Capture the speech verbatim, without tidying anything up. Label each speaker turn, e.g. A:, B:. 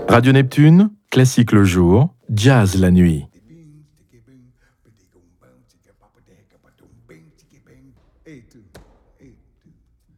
A: Radio Neptune, classique le jour, jazz la nuit.
B: Hey, two.